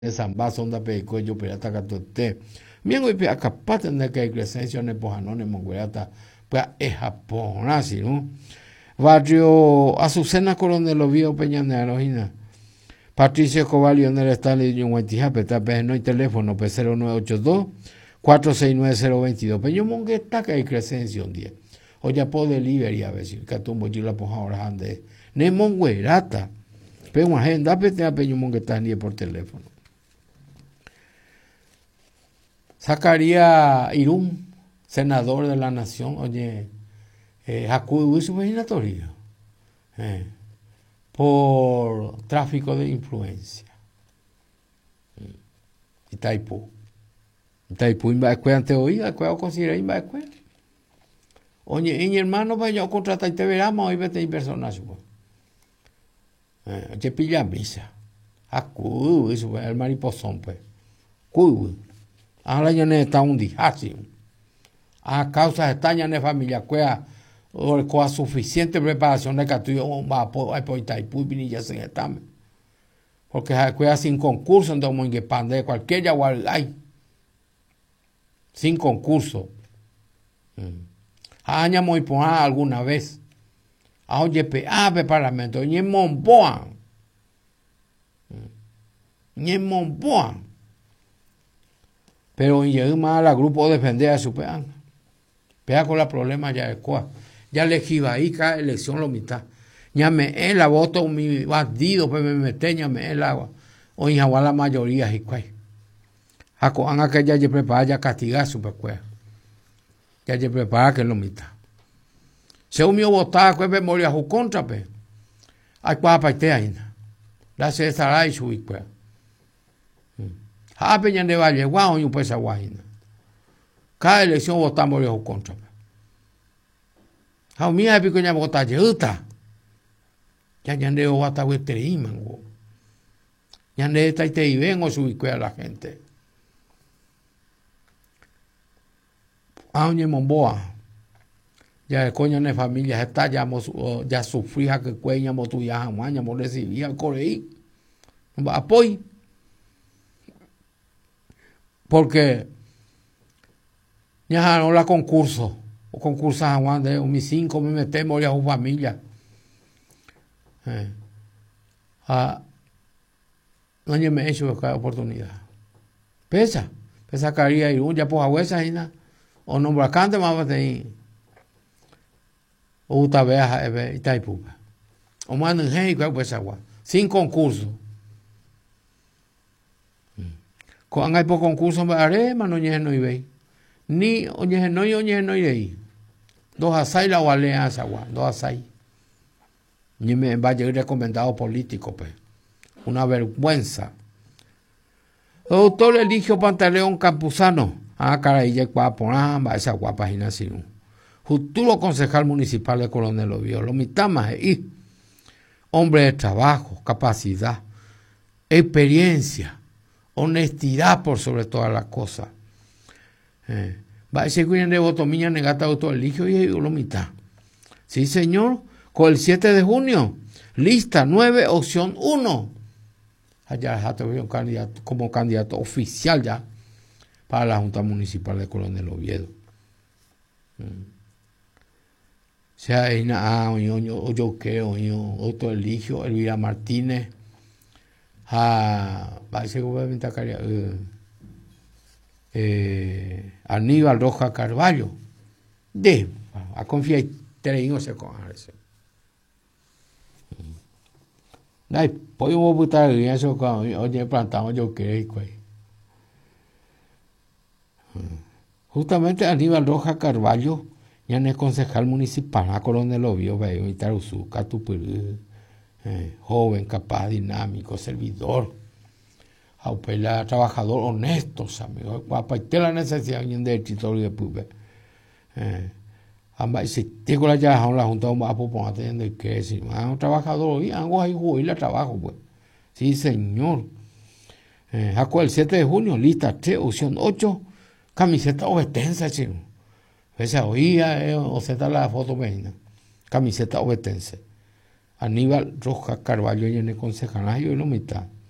Samba sonda pe cuello pirata catote. Bien hoy pe acapate de que Crescencio ne pojanone monguerata pues es Japón así, ¿no? Barrio Azucena Coronel Oviedo Peñanerojina. Patricio Escobar Lionel Stanley Yunguentija, Petape no hay teléfono P0982 469-022. Peño Mongueta que hay Crescencio un día. Oye, po delivery a veces, que tú un la poja ahora ande. Ne monguerata. Pero una agenda petea Peño Mongueta ni por teléfono. Zacarías Irún, senador de la nación, oye, acudió su legislatorio por tráfico de influencia. Itaipú. Itaipú, Imbaecuea, ante hoy, Imbaecuea, considera Imbaecuea. Oye, y mi hermano, pues yo contrata y te veramos, hoy vete personaje. Oye, pilla misa. Acudió su el mariposón, pues. Cuido. Ahora ya no está un día así. A causa de esta ya no familia, con suficiente preparación de que tú vas a por Itaipú y vinillas en examen. Porque cuea sin concurso, entonces como en pan de cualquier yagual hay. Sin concurso. Aña muy por alguna vez. A oye, parlamento, ni en Monboa. Ni en Monboa. Pero llegó más al grupo defender a su peán. Pea con los problemas ya de cuá. Ya elegiva ahí cada elección lo mitad. Ya me la voto mi bandido, pues me mete, ya me el agua. O en Jaguar la mayoría, y cuál. A que ya se prepara ya castigar su pecuea. Ya se prepara que lo mitad. Se unió votar, pues memoria su contra, pues. Hay cuá parte ahí. La se estará y su cuá. Peña de Valle, guau, y un pesa guajina. Cada elección votamos los contra. A mí hay pequeña votar yuta. Ya de vota hueteriman. Ya de esta y te iben o subir a la gente. A un Monboa. Ya de coño de familia está ya sufría que cueñamos tu ya jamás recibía el coreí. Apoyo. Porque ya no la concurso, o concursa a Juan de un mis 5 me metemos a su familia. No me he hecho cada oportunidad. Pesa caría y un ya por huesa y nada. O no bracante más de ahí. O utabea Itaipú. O más en gen y cuál pues agua. Sin concurso. Cuando hay por concurso, me haré, no y ve. Ni oye no y ahí. Dos asai la gualea agua, dos asai. Ni me va a llegar recomendado político, pues. Una vergüenza. El doctor Eligio Pantaleón Campuzano. Caray, ya va esa guapa gimnasia. Futuro concejal municipal de Coronel Oviedo. Lo mitad más y hombre de trabajo, capacidad, experiencia. Honestidad por sobre todas las cosas. Va a ser que de votomía negata auto eligio y lo mitad. Sí, señor. Con el 7 de junio. Lista 9, opción 1. Allá un candidato, como candidato oficial ya para la Junta Municipal de Coronel Oviedo. O sea, yo creo, auto eligio, Elvira Martínez. Va a ser Aníbal Roja Carvalho. A confiar y tener se con eso. Pues yo voy a estar en eso oye plantado yo creo. Justamente Aníbal Roja Carvalho ya no es concejal municipal a Coronel Oviedo, va a evitar Usuca, Tupurú. Joven, capaz, dinámico, servidor, aupela, trabajador, honesto, amigos. Para la necesidad de territorio de Pube. Si tengo la llave a la Junta de un por atender que si un trabajador, y hago ahí la trabajo, pues. Sí, señor. El 7 de junio, lista 3, opción 8, camiseta obetense, chino. Esa oía, o se da la foto, camiseta obetense. Aníbal Roja Carvalho y en el concejalario y lo mitad.